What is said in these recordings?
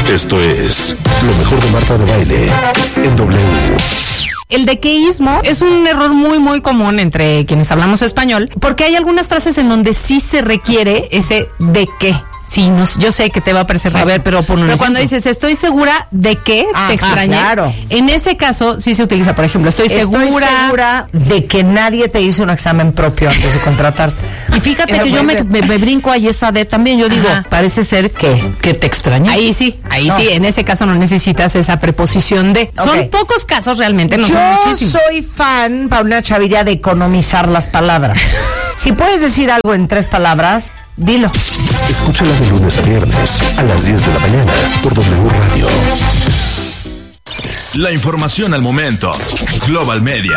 Esto es lo mejor de Marta de Baile en W. El dequeísmo es un error muy, muy común entre quienes hablamos español, porque hay algunas frases en donde sí se requiere ese de qué. Sí, no, yo sé que te va a parecer raro. A ver, pero cuando dices estoy segura de que te extrañé, claro. En ese caso sí se utiliza, por ejemplo, estoy segura de que nadie te hizo un examen propio antes de contratarte. Y fíjate que yo me brinco ahí esa de también, yo digo, parece ser que te extrañé. Ahí sí, en ese caso no necesitas esa preposición de. Okay. Son pocos casos realmente, no yo son muchísimos. Soy fan, Paulina Chaviria, de economizar las palabras. Si puedes decir algo en 3 palabras, dilo. Escúchala de lunes a viernes a las 10 de la mañana por W Radio. La información al momento. Global Media.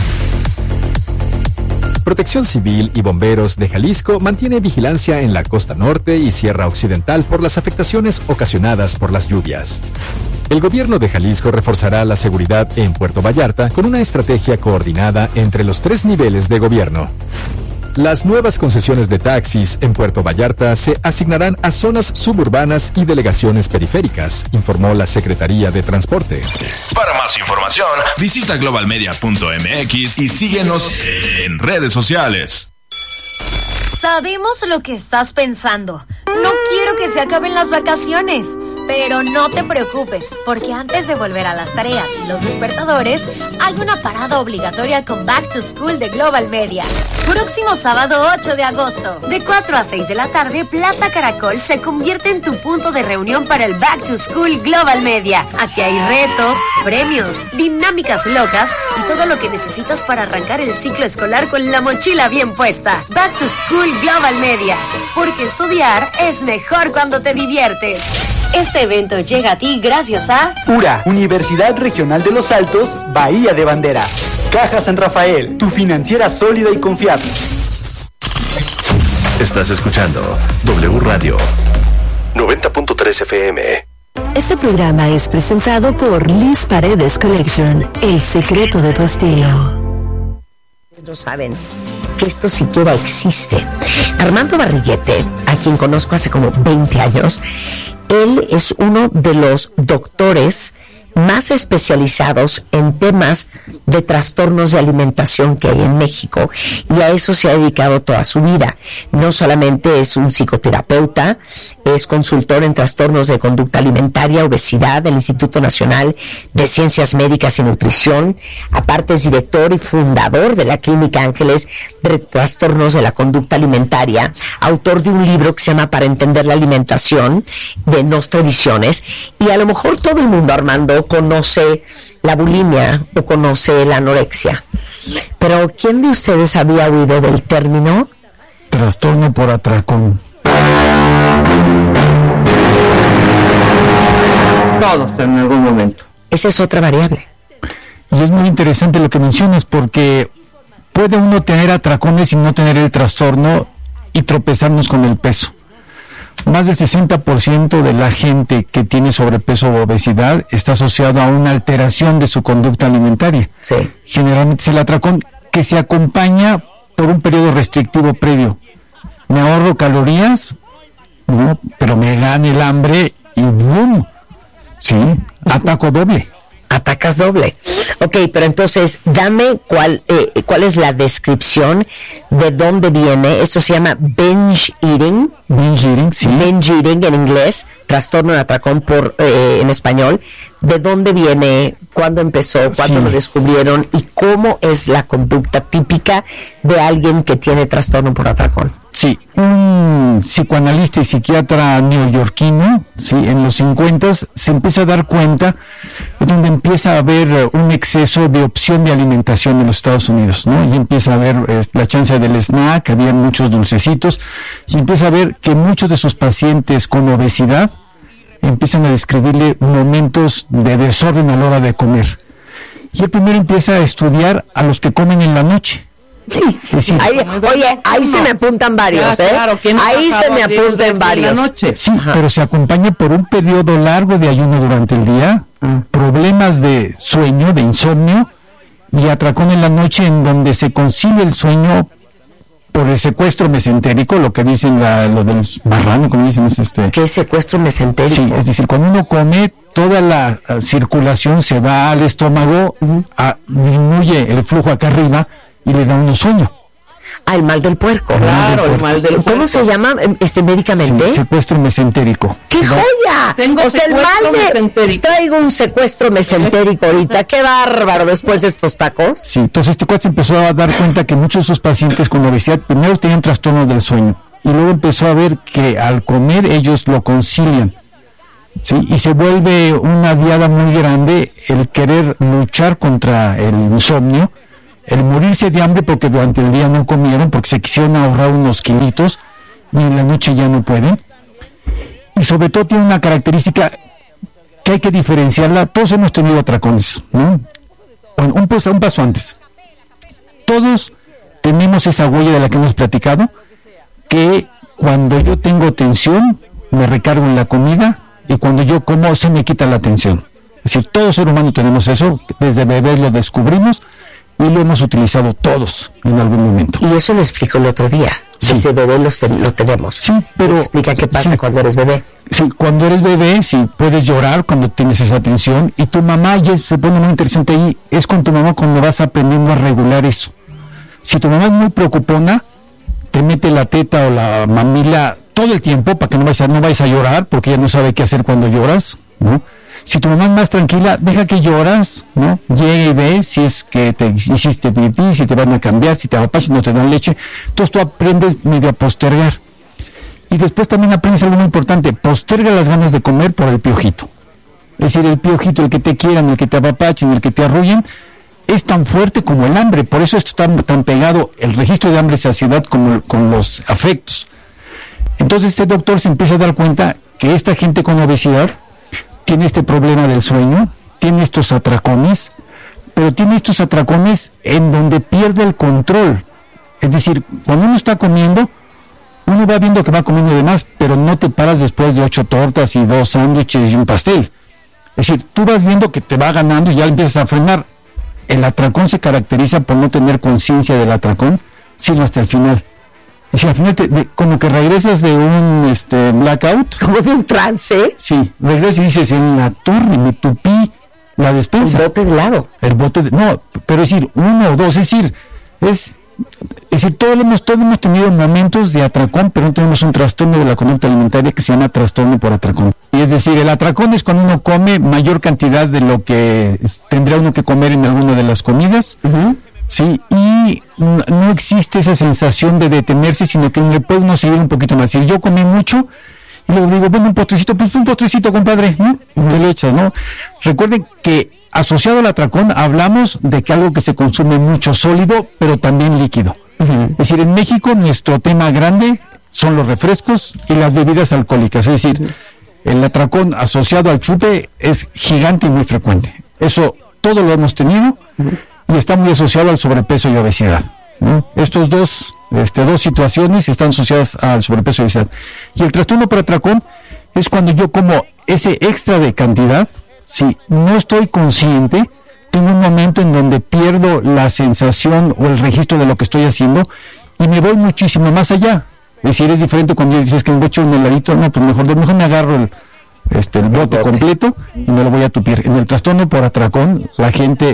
Protección Civil y Bomberos de Jalisco mantiene vigilancia en la costa norte y sierra occidental por las afectaciones ocasionadas por las lluvias. El gobierno de Jalisco reforzará la seguridad en Puerto Vallarta con una estrategia coordinada entre los 3 niveles de gobierno. Las nuevas concesiones de taxis en Puerto Vallarta se asignarán a zonas suburbanas y delegaciones periféricas, informó la Secretaría de Transporte. Para más información, visita globalmedia.mx y síguenos en redes sociales. Sabemos lo que estás pensando. No quiero que se acaben las vacaciones. Pero no te preocupes, porque antes de volver a las tareas y los despertadores, hay una parada obligatoria con Back to School de Global Media. Próximo sábado 8 de agosto, de 4 a 6 de la tarde, Plaza Caracol se convierte en tu punto de reunión para el Back to School Global Media. Aquí hay retos, premios, dinámicas locas y todo lo que necesitas para arrancar el ciclo escolar con la mochila bien puesta. Back to School Global Media, porque estudiar es mejor cuando te diviertes. Este evento llega a ti gracias a URA, Universidad Regional de los Altos, Bahía de Bandera. Caja San Rafael, tu financiera sólida y confiable. Estás escuchando W Radio 90.3 FM. Este programa es presentado por Liz Paredes Collection, el secreto de tu estilo. No saben que esto siquiera existe. Armando Barriguete, a quien conozco hace como 20 años, él es uno de los doctores más especializados en temas de trastornos de alimentación que hay en México, y a eso se ha dedicado toda su vida. No solamente es un psicoterapeuta, es consultor en trastornos de conducta alimentaria, obesidad del Instituto Nacional de Ciencias Médicas y Nutrición. Aparte es director y fundador de la Clínica Ángeles de Trastornos de la Conducta Alimentaria, autor de un libro que se llama Para Entender la Alimentación, de Nostra Ediciones. Y a lo mejor todo el mundo, Armando, conoce la bulimia o conoce la anorexia, pero ¿quién de ustedes había oído del término trastorno por atracón? Todos en algún momento. Esa es otra variable. Y es muy interesante lo que mencionas, porque puede uno tener atracones y no tener el trastorno y tropezarnos con el peso. Más del 60% de la gente que tiene sobrepeso o obesidad está asociado a una alteración de su conducta alimentaria. Sí. Generalmente es el atracón, que se acompaña por un periodo restrictivo previo. Me ahorro calorías, ¿no? Pero me gana el hambre y ¡boom! Sí, ataco doble. Atacas doble. Ok, pero entonces dame cuál es la descripción de dónde viene. Esto se llama binge eating. Binge eating, sí. Binge eating en inglés, trastorno de atracón en español. ¿De dónde viene? ¿Cuándo empezó? ¿Cuándo lo descubrieron? ¿Y cómo es la conducta típica de alguien que tiene trastorno por atracón? Sí, un psicoanalista y psiquiatra neoyorquino, sí, en los 50 se empieza a dar cuenta de donde empieza a haber un exceso de opción de alimentación en los Estados Unidos, ¿no? Y empieza a ver la chance del snack, había muchos dulcecitos, y empieza a ver que muchos de sus pacientes con obesidad empiezan a describirle momentos de desorden a la hora de comer. Y él primero empieza a estudiar a los que comen en la noche. Sí, ahí se me apuntan varios, claro, ahí se me apuntan varios. Sí, pero se acompaña por un periodo largo de ayuno durante el día, problemas de sueño, de insomnio, y atracón en la noche, en donde se concilia el sueño por el secuestro mesentérico, lo que dicen lo del marrano, como dicen, es ¿Qué es secuestro mesentérico? Sí, es decir, cuando uno come, toda la circulación se va al estómago, disminuye el flujo acá arriba y le da uno sueño. El mal del puerco. Claro, el mal del puerco. ¿Cómo se llama médicamente? Sí, secuestro mesentérico. ¡Qué joya! Tengo el mal mesentérico. Traigo un secuestro mesentérico ahorita. ¡Qué bárbaro! Después de estos tacos. Sí, entonces este cuate se empezó a dar cuenta que muchos de sus pacientes con obesidad primero tenían trastorno del sueño y luego empezó a ver que al comer ellos lo concilian. Sí, y se vuelve una diada muy grande el querer luchar contra el insomnio, el morirse de hambre porque durante el día no comieron, porque se quisieron ahorrar unos kilitos y en la noche ya no pueden. Y sobre todo tiene una característica que hay que diferenciarla. Todos hemos tenido atracones, ¿no? Bueno, un paso antes. Todos tenemos esa huella de la que hemos platicado, que cuando yo tengo tensión, me recargo en la comida, y cuando yo como, se me quita la tensión. Es decir, todo ser humano tenemos eso, desde bebé lo descubrimos, y lo hemos utilizado todos en algún momento. Y eso lo explico el otro día. Sí. Desde bebé lo tenemos. Sí, pero... Explica qué pasa cuando eres bebé. Sí, cuando eres bebé, sí, puedes llorar cuando tienes esa tensión, y tu mamá, y se pone muy interesante ahí, es con tu mamá cuando vas aprendiendo a regular eso. Si tu mamá es muy preocupona, te mete la teta o la mamila todo el tiempo para que no vayas a llorar, porque ella no sabe qué hacer cuando lloras, ¿no? Si tu mamá es más tranquila, deja que lloras, ¿no? Llega y ve si es que te hiciste pipí, si te van a cambiar, si te apapachas, si no te dan leche. Entonces tú aprendes medio a postergar. Y después también aprendes algo muy importante, posterga las ganas de comer por el piojito. Es decir, el piojito, el que te quieran, el que te apapachen, el que te arrullen, es tan fuerte como el hambre. Por eso está tan pegado el registro de hambre y saciedad como con los afectos. Entonces este doctor se empieza a dar cuenta que esta gente con obesidad tiene este problema del sueño, tiene estos atracones, pero tiene estos atracones en donde pierde el control. Es decir, cuando uno está comiendo, uno va viendo que va comiendo de más, pero no te paras después de 8 tortas y 2 sándwiches y un pastel. Es decir, tú vas viendo que te va ganando y ya empiezas a frenar. El atracón se caracteriza por no tener conciencia del atracón, sino hasta el final. Es decir, al final como que regresas de un blackout. Como de un trance. Sí, regresas y dices, en la torre me tupí la despensa. El bote de helado. No, pero es decir, 1 o 2, es decir, todos hemos tenido momentos de atracón, pero no tenemos un trastorno de la conducta alimentaria que se llama trastorno por atracón. Y es decir, el atracón es cuando uno come mayor cantidad de lo que tendría uno que comer en alguna de las comidas. Sí, y no existe esa sensación de detenerse, sino que le puede uno seguir un poquito más. Si yo comí mucho, y luego digo, bueno, un postrecito, compadre, ¿no? Y te lo echas, ¿no? Recuerden que asociado al atracón hablamos de que algo que se consume mucho sólido, pero también líquido. Es decir, en México nuestro tema grande son los refrescos y las bebidas alcohólicas. Es decir, el atracón asociado al chupe es gigante y muy frecuente. Eso todo lo hemos tenido. Y está muy asociado al sobrepeso y obesidad, ¿no? Estos dos situaciones están asociadas al sobrepeso y obesidad. Y el trastorno por atracón es cuando yo como ese extra de cantidad, si no estoy consciente, tengo un momento en donde pierdo la sensación o el registro de lo que estoy haciendo y me voy muchísimo más allá. Es decir, es diferente cuando dices que me voy a echar un heladito, no, pues mejor me agarro el bote completo y me lo voy a tupir. En el trastorno por atracón, la gente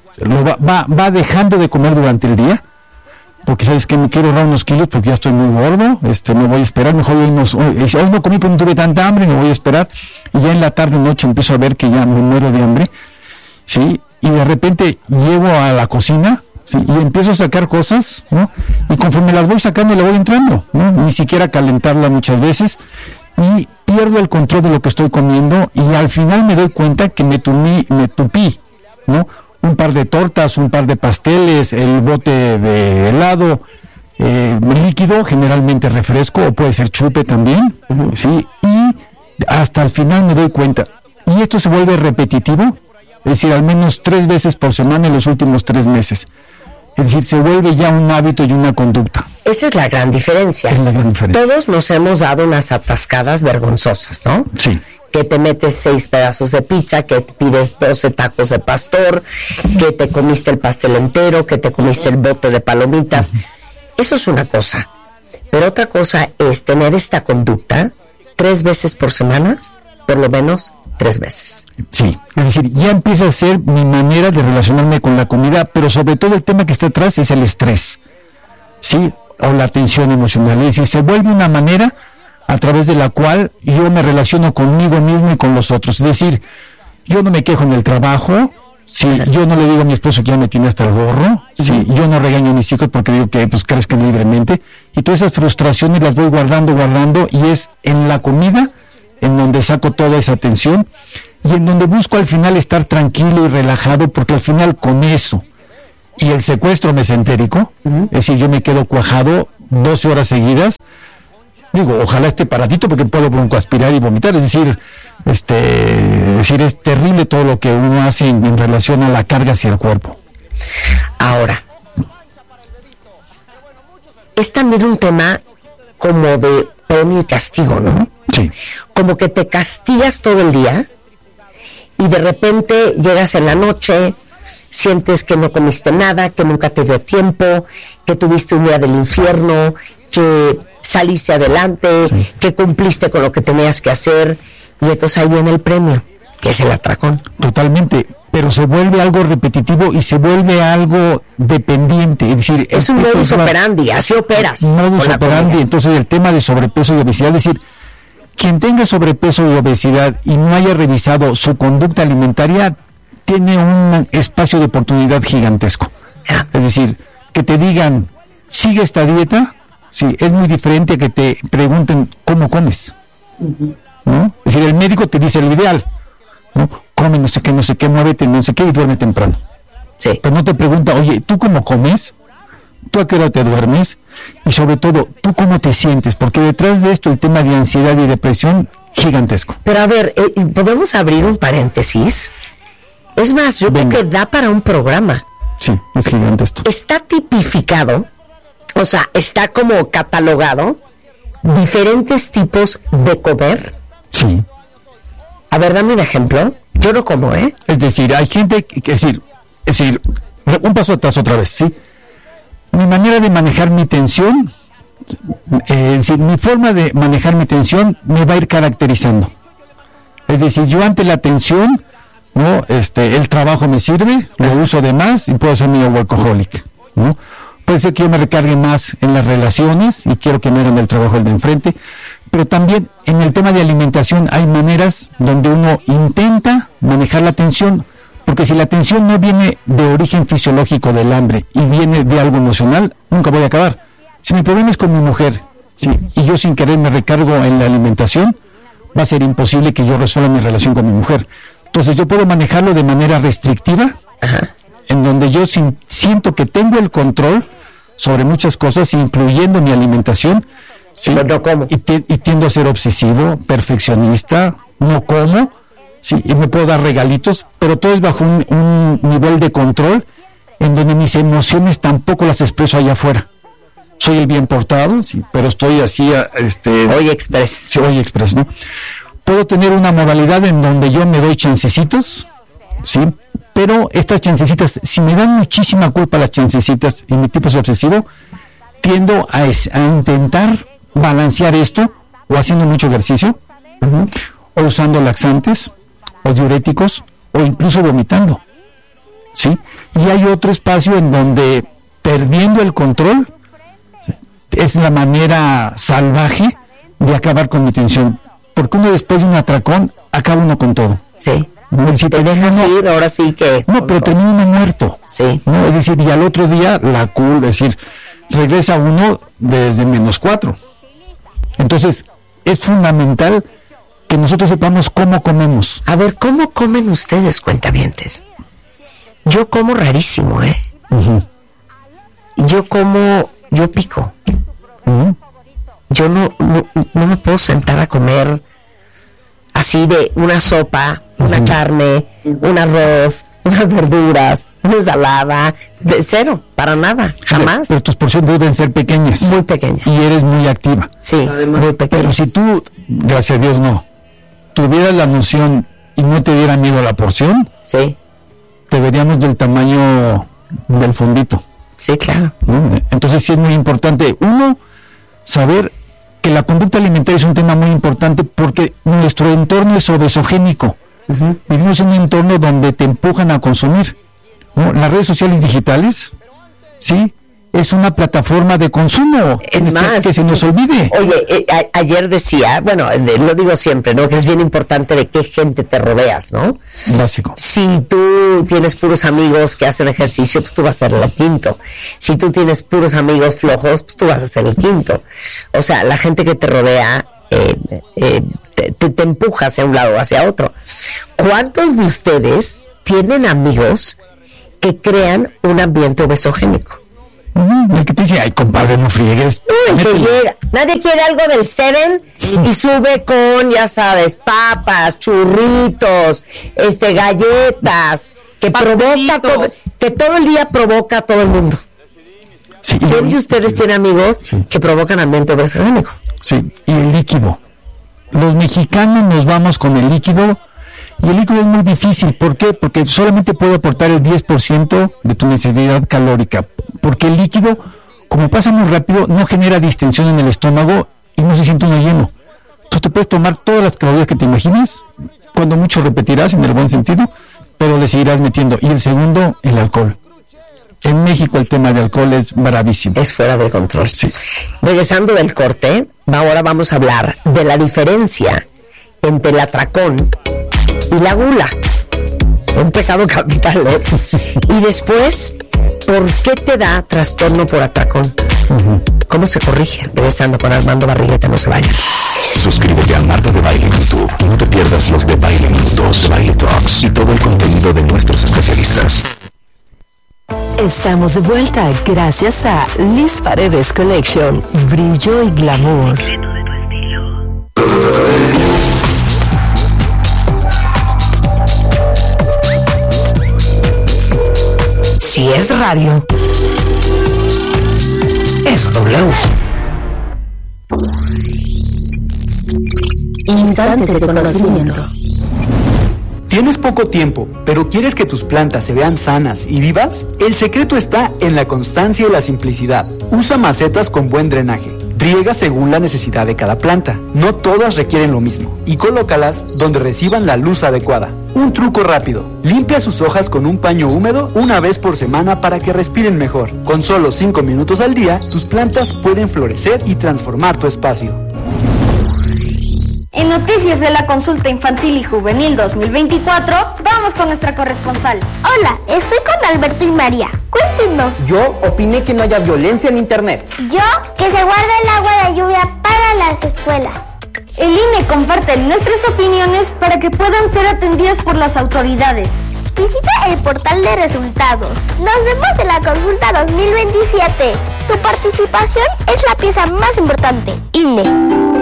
va dejando de comer durante el día, porque sabes que me quiero ahorrar unos kilos porque ya estoy muy gordo, me voy a esperar, mejor hoy no comí porque no tuve tanta hambre, me voy a esperar, y ya en la tarde noche empiezo a ver que ya me muero de hambre, ¿sí? Y de repente llego a la cocina, ¿sí? Y empiezo a sacar cosas, ¿no? Y conforme las voy sacando le voy entrando, ¿no? Ni siquiera calentarla muchas veces, y pierdo el control de lo que estoy comiendo, y al final me doy cuenta que me tupí, ¿no? Un par de tortas, un par de pasteles, el bote de helado, líquido, generalmente refresco, o puede ser chupe también, ¿sí? Y hasta el final me doy cuenta. Y esto se vuelve repetitivo, es decir, al menos 3 veces por semana en los últimos 3 meses. Es decir, se vuelve ya un hábito y una conducta. Esa es la gran diferencia. Todos nos hemos dado unas atascadas vergonzosas, ¿no? Sí. Que te metes 6 pedazos de pizza, que te pides 12 tacos de pastor, que te comiste el pastel entero, que te comiste el bote de palomitas. Eso es una cosa. Pero otra cosa es tener esta conducta 3 veces por semana, por lo menos 3 veces. Sí, es decir, ya empieza a ser mi manera de relacionarme con la comida, pero sobre todo el tema que está atrás es el estrés, ¿sí? O la tensión emocional. Es decir, se vuelve una manera a través de la cual yo me relaciono conmigo mismo y con los otros. Es decir, yo no me quejo en el trabajo, sí, yo no le digo a mi esposo que ya me tiene hasta el gorro, sí, yo no regaño a mis hijos porque digo que pues crezcan libremente, y todas esas frustraciones las voy guardando, y es en la comida en donde saco toda esa tensión y en donde busco al final estar tranquilo y relajado, porque al final con eso y el secuestro mesentérico, es decir, yo me quedo cuajado 12 horas seguidas, digo, ojalá esté paradito porque puedo broncoaspirar y vomitar, es decir, es terrible todo lo que uno hace en relación a la carga hacia el cuerpo. Ahora, es también un tema como de premio y castigo, ¿no? Sí. Como que te castigas todo el día y de repente llegas en la noche, sientes que no comiste nada, que nunca te dio tiempo, que tuviste un día del infierno, que saliste adelante, sí, que cumpliste con lo que tenías que hacer, y entonces ahí viene el premio, que es el atracón. Totalmente, pero se vuelve algo repetitivo y se vuelve algo dependiente, es decir... Es un modus operandi, así operas. Modus operandi, entonces el tema de sobrepeso y obesidad, es decir, quien tenga sobrepeso y obesidad y no haya revisado su conducta alimentaria, tiene un espacio de oportunidad gigantesco. Es decir, que te digan, sigue esta dieta, sí, es muy diferente a que te pregunten cómo comes, ¿no? Es decir, el médico te dice el ideal, ¿no? Come no sé qué, muévete, no sé qué, y duerme temprano. Sí. Pero no te pregunta, oye, ¿tú cómo comes? ¿Tú a qué hora te duermes? Y sobre todo, ¿tú cómo te sientes? Porque detrás de esto el tema de ansiedad y depresión, gigantesco. Pero a ver, ¿podemos abrir un paréntesis? Es más, yo creo que da para un programa. Sí, es gigante esto. Está tipificado, o sea, está como catalogado diferentes tipos de comer. Sí. A ver, dame un ejemplo. Yo no como, ¿eh? Es decir, hay gente que es decir, un paso atrás otra vez, ¿sí? Mi manera de manejar mi tensión, es decir, mi forma de manejar mi tensión me va a ir caracterizando. Es decir, yo ante la tensión, ¿no? El trabajo me sirve, lo uso de más y puedo ser medio workaholic, ¿no? Puede ser que yo me recargue más en las relaciones y quiero que me hagan el trabajo el de enfrente, pero también en el tema de alimentación hay maneras donde uno intenta manejar la tensión, porque si la tensión no viene de origen fisiológico del hambre y viene de algo emocional, nunca voy a acabar. Si mi problema es con mi mujer, sí, y yo sin querer me recargo en la alimentación, va a ser imposible que yo resuelva mi relación con mi mujer. Entonces yo puedo manejarlo de manera restrictiva, en donde yo siento que tengo el control sobre muchas cosas, incluyendo mi alimentación, sí, no como. Y tiendo a ser obsesivo, perfeccionista, no como, sí, y me puedo dar regalitos, pero todo es bajo un nivel de control en donde mis emociones tampoco las expreso allá afuera. Soy el bien portado, sí, pero estoy así, Hoy Express. Sí, Hoy Express, ¿no? Puedo tener una modalidad en donde yo me doy chancecitos, sí, pero estas chancecitas, si me dan muchísima culpa las chancecitas y mi tipo es obsesivo, tiendo a intentar balancear esto, o haciendo mucho ejercicio, o usando laxantes, o diuréticos, o incluso vomitando, ¿sí? Y hay otro espacio en donde, perdiendo el control, es la manera salvaje de acabar con mi tensión, porque uno después de un atracón, acaba uno con todo. Sí. Si te dejas ir, ahora sí que... No, pero termina uno muerto. Sí. ¿No? Es decir, y al otro día, es decir, regresa uno desde -4. Entonces, es fundamental que nosotros sepamos cómo comemos. A ver, ¿cómo comen ustedes, cuentavientes? Yo como rarísimo, ¿eh? Yo pico. Yo no me puedo sentar a comer así de una sopa, una carne, un arroz, unas verduras, una ensalada, de cero, para nada, jamás. Pero tus porciones deben ser pequeñas. Muy pequeñas. Y eres muy activa. Sí, muy pequeñas. Pero si tú, gracias a Dios no, tuvieras la noción y no te diera miedo a la porción, sí, te veríamos del tamaño del fondito. Sí, claro. Entonces sí es muy importante, uno, saber que la conducta alimentaria es un tema muy importante porque nuestro entorno es obesogénico. Vivimos en un entorno donde te empujan a consumir, ¿no? Las redes sociales digitales, sí, es una plataforma de consumo. Es más, que se nos olvide. Oye, ayer decía, bueno, lo digo siempre, ¿no? Que es bien importante de qué gente te rodeas, ¿no? Básico. Si tú tienes puros amigos que hacen ejercicio, pues tú vas a ser el quinto. Si tú tienes puros amigos flojos, pues tú vas a ser el quinto. O sea, la gente que te rodea te empuja hacia un lado o hacia otro. ¿Cuántos de ustedes tienen amigos que crean un ambiente obesogénico? El que te dice, ay, compadre, no friegues. El que llega, nadie quiere algo del 7 y sube con, ya sabes, papas, churritos, galletas, que provoca que todo el día provoca a todo el mundo. Sí, ¿Quién de ustedes tiene amigos que provocan ambiente obesogénico? Sí, y el líquido. Los mexicanos nos vamos con el líquido. Y el líquido es muy difícil. ¿Por qué? Porque solamente puede aportar el 10% de tu necesidad calórica. Porque el líquido, como pasa muy rápido, no genera distensión en el estómago y no se siente uno lleno. Tú te puedes tomar todas las calorías que te imaginas, cuando mucho repetirás en el buen sentido, pero le seguirás metiendo. Y el segundo, el alcohol. En México el tema de alcohol es bravísimo. Es fuera de control. Sí. Regresando del corte, ahora vamos a hablar de la diferencia entre el atracón y la gula. Un pecado capital, ¿eh? Y después, ¿por qué te da trastorno por atracón? ¿Cómo se corrige? Regresando con Armando Barrigueta, no se vayan. Suscríbete a Marta de Baile en YouTube y no te pierdas los de Baile Minutos, Baile Talks y todo el contenido de nuestros especialistas. Estamos de vuelta gracias a Liz Paredes Collection, brillo y glamour. Si es radio, es W. Instantes de conocimiento. ¿Tienes poco tiempo, pero quieres que tus plantas se vean sanas y vivas? El secreto está en la constancia y la simplicidad. Usa macetas con buen drenaje. Riega según la necesidad de cada planta. No todas requieren lo mismo. Y colócalas donde reciban la luz adecuada. Un truco rápido. Limpia sus hojas con un paño húmedo una vez por semana para que respiren mejor. Con solo 5 minutos al día, tus plantas pueden florecer y transformar tu espacio. En Noticias de la Consulta Infantil y Juvenil 2024, vamos con nuestra corresponsal. Hola, estoy con Alberto y María. Cuéntenos. Yo opiné que no haya violencia en internet. Yo, que se guarde el agua de lluvia para las escuelas. El INE comparte nuestras opiniones para que puedan ser atendidas por las autoridades. Visita el portal de resultados. Nos vemos en la consulta 2027. Tu participación es la pieza más importante. INE.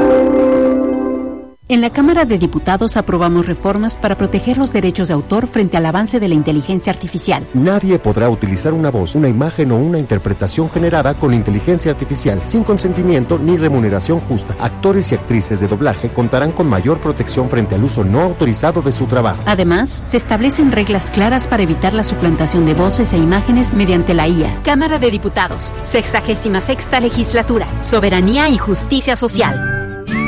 En la Cámara de Diputados aprobamos reformas para proteger los derechos de autor frente al avance de la inteligencia artificial. Nadie podrá utilizar una voz, una imagen o una interpretación generada con inteligencia artificial sin consentimiento ni remuneración justa. Actores y actrices de doblaje contarán con mayor protección frente al uso no autorizado de su trabajo. Además, se establecen reglas claras para evitar la suplantación de voces e imágenes mediante la IA. Cámara de Diputados, 66ª Legislatura, Soberanía y Justicia Social.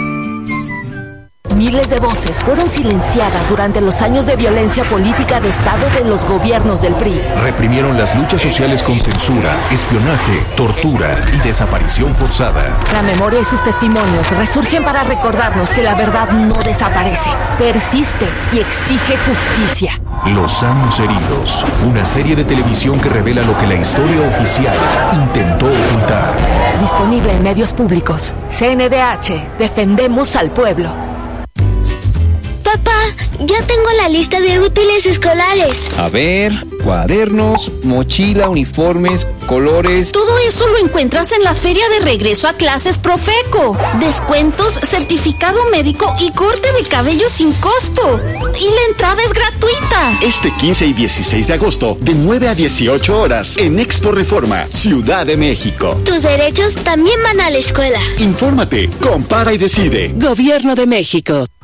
Miles de voces fueron silenciadas durante los años de violencia política de Estado de los gobiernos del PRI. Reprimieron las luchas sociales con censura, espionaje, tortura y desaparición forzada. La memoria y sus testimonios resurgen para recordarnos que la verdad no desaparece, persiste y exige justicia. Los años heridos, una serie de televisión que revela lo que la historia oficial intentó ocultar. Disponible en medios públicos. CNDH, defendemos al pueblo. Papá, ya tengo la lista de útiles escolares. A ver, cuadernos, mochila, uniformes, colores. Todo eso lo encuentras en la feria de regreso a clases Profeco. Descuentos, certificado médico y corte de cabello sin costo. Y la entrada es gratuita. Este 15 y 16 de agosto, de 9 a 18 horas, en Expo Reforma, Ciudad de México. Tus derechos también van a la escuela. Infórmate, compara y decide. Gobierno de México.